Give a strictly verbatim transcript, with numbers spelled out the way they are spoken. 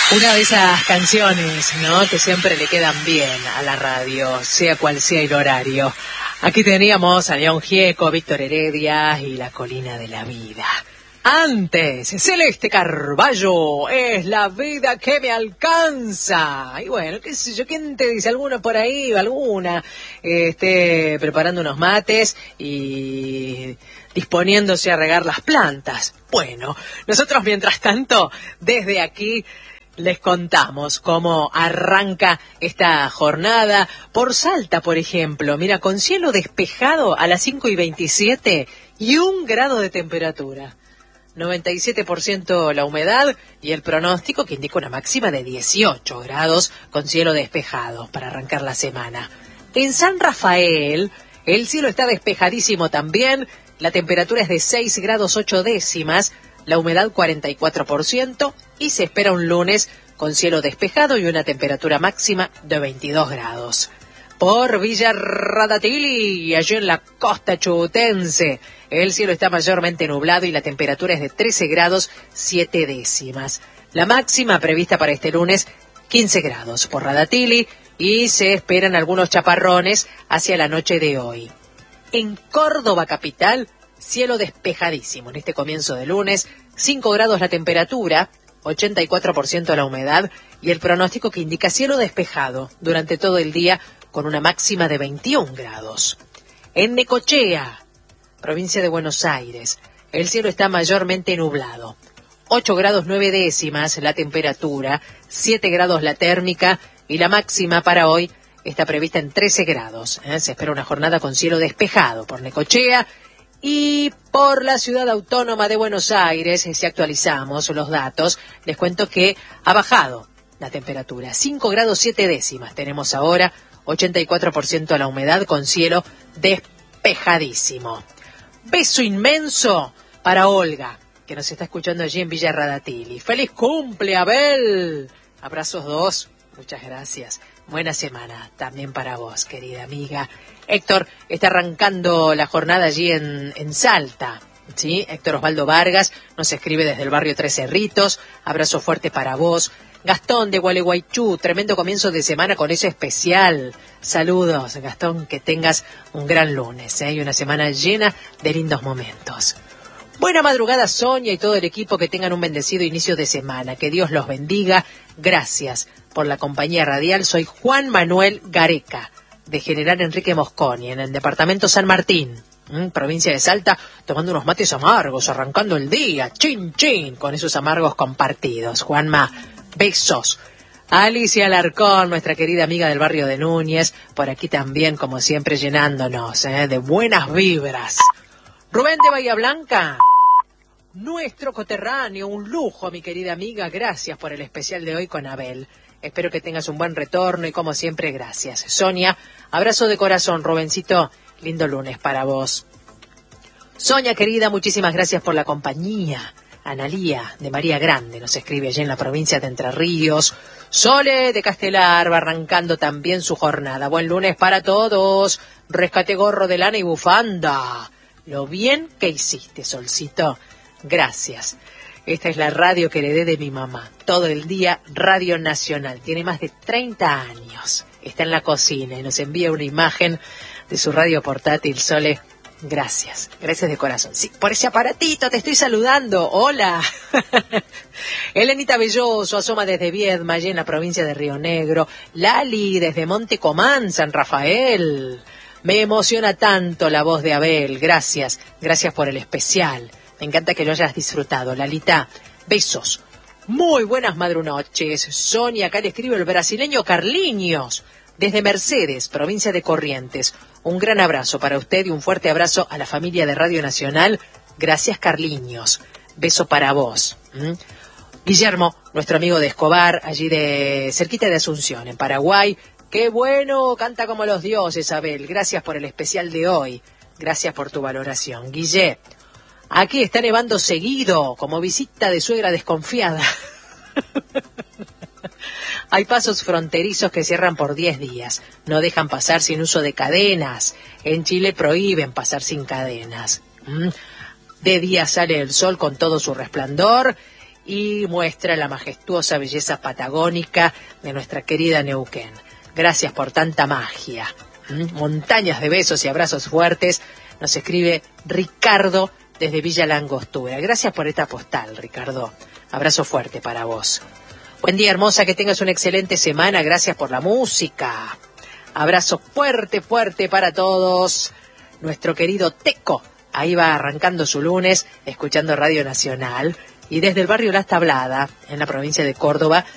Una de esas canciones, ¿no?, que siempre le quedan bien a la radio, sea cual sea el horario. Aquí teníamos a León Gieco, Víctor Heredia y La Colina de la Vida. Antes, Celeste Carballo, es la vida que me alcanza. Y bueno, qué sé yo, ¿quién te dice? Alguno por ahí, alguna, eh, esté preparando unos mates y disponiéndose a regar las plantas. Bueno, nosotros mientras tanto, desde aquí, les contamos cómo arranca esta jornada por Salta, por ejemplo. Mira, con cielo despejado a las cinco y veintisiete y un grado de temperatura. noventa y siete por ciento la humedad y el pronóstico que indica una máxima de dieciocho grados con cielo despejado para arrancar la semana. En San Rafael, el cielo está despejadísimo también. La temperatura es de seis grados ocho décimas. La humedad cuarenta y cuatro por ciento y se espera un lunes con cielo despejado y una temperatura máxima de veintidós grados. Por Villa Radatili, allí en la costa chubutense, el cielo está mayormente nublado y la temperatura es de trece grados siete décimas. La máxima prevista para este lunes, quince grados por Radatili y se esperan algunos chaparrones hacia la noche de hoy. En Córdoba capital, cielo despejadísimo en este comienzo de lunes, cinco grados la temperatura, ochenta y cuatro por ciento la humedad y el pronóstico que indica cielo despejado durante todo el día con una máxima de veintiún grados. En Necochea, provincia de Buenos Aires, el cielo está mayormente nublado, ocho grados nueve décimas la temperatura, siete grados la térmica y la máxima para hoy está prevista en trece grados. ¿eh? Se espera una jornada con cielo despejado por Necochea. Y por la ciudad autónoma de Buenos Aires, si actualizamos los datos, les cuento que ha bajado la temperatura. cinco grados siete décimas tenemos ahora, ochenta y cuatro por ciento la humedad con cielo despejadísimo. Beso inmenso para Olga, que nos está escuchando allí en Villa Radatili. ¡Feliz cumple, Abel! Abrazos dos, muchas gracias. Buena semana también para vos, querida amiga. Héctor está arrancando la jornada allí en, en Salta, ¿sí? Héctor Osvaldo Vargas nos escribe desde el barrio Tres Cerritos. Abrazo fuerte para vos. Gastón de Gualeguaychú, tremendo comienzo de semana con ese especial. Saludos, Gastón, que tengas un gran lunes, ¿eh? Y una semana llena de lindos momentos. Buena madrugada, Sonia y todo el equipo, que tengan un bendecido inicio de semana. Que Dios los bendiga. Gracias por la compañía radial. Soy Juan Manuel Gareca, de General Enrique Mosconi, en el departamento San Martín, ¿m? provincia de Salta, tomando unos mates amargos, arrancando el día, chin chin, con esos amargos compartidos. Juanma, besos. Alicia Alarcón, nuestra querida amiga del barrio de Núñez, por aquí también, como siempre, llenándonos ¿eh? de buenas vibras. Rubén de Bahía Blanca, nuestro coterráneo, un lujo, mi querida amiga, gracias por el especial de hoy con Abel. Espero que tengas un buen retorno y, como siempre, gracias. Sonia, abrazo de corazón. Rubencito, lindo lunes para vos. Sonia, querida, muchísimas gracias por la compañía. Analía, de María Grande, nos escribe allí en la provincia de Entre Ríos. Sole, de Castelar, va arrancando también su jornada. Buen lunes para todos. Rescate gorro de lana y bufanda. Lo bien que hiciste, Solcito. Gracias. Esta es la radio que heredé de mi mamá. Todo el día, Radio Nacional. Tiene más de treinta años. Está en la cocina y nos envía una imagen de su radio portátil. Sole, gracias. Gracias de corazón. Sí, por ese aparatito te estoy saludando. Hola. Elenita Belloso asoma desde Viedma, allí en la provincia de Río Negro. Lali, desde Monte Comán, San Rafael. Me emociona tanto la voz de Abel. Gracias. Gracias por el especial. Me encanta que lo hayas disfrutado, Lalita. Besos. Muy buenas madrunoches. Sonia, acá le escribe el brasileño Carliños, desde Mercedes, provincia de Corrientes. Un gran abrazo para usted y un fuerte abrazo a la familia de Radio Nacional. Gracias, Carliños. Beso para vos. ¿Mm? Guillermo, nuestro amigo de Escobar, allí de cerquita de Asunción, en Paraguay. ¡Qué bueno! Canta como los dioses, Abel. Gracias por el especial de hoy. Gracias por tu valoración. Guille, aquí está nevando seguido, como visita de suegra desconfiada. Hay pasos fronterizos que cierran por diez días. No dejan pasar sin uso de cadenas. En Chile prohíben pasar sin cadenas. ¿Mm? De día sale el sol con todo su resplandor y muestra la majestuosa belleza patagónica de nuestra querida Neuquén. Gracias por tanta magia. ¿Mm? Montañas de besos y abrazos fuertes, nos escribe Ricardo desde Villa La Angostura. Gracias por esta postal, Ricardo. Abrazo fuerte para vos. Buen día, hermosa, que tengas una excelente semana. Gracias por la música. Abrazo fuerte, fuerte para todos. Nuestro querido Teco, ahí va arrancando su lunes, escuchando Radio Nacional. Y desde el barrio Las Tablada, en la provincia de Córdoba,